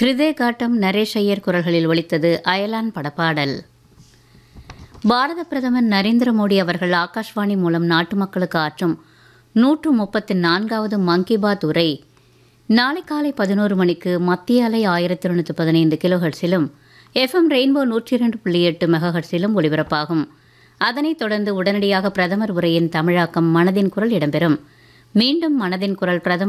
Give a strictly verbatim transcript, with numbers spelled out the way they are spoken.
ஹிருதய காட்டம் நரேஷ் ஐயர் குரல்களில் ஒலித்தது அயலான் படப்பாடல். பாரத பிரதமர் நரேந்திர மோடி அவர்கள் ஆகாஷ்வாணி மூலம் நாட்டு மக்களுக்கு ஆற்றும் நூற்று முப்பத்தி நான்காவது மன் கி பாத் உரை நாளை காலை பதினோரு மணிக்கு மத்திய அலை ஆயிரத்தி இருநூற்றி பதினைந்து கிலோஹெர்ட்ஸிலும் எஃப்எம் ரெயின்போ நூற்றி இரண்டு புள்ளி எட்டு மெகாஹெர்ட்ஸிலும் ஒலிபரப்பாகும். அதனைத் தொடர்ந்து உடனடியாக பிரதமர் உரையின் தமிழாக்கம் மனதின் குரல் இடம்பெறும். மீண்டும் மனதின் குரல் பிரதமர்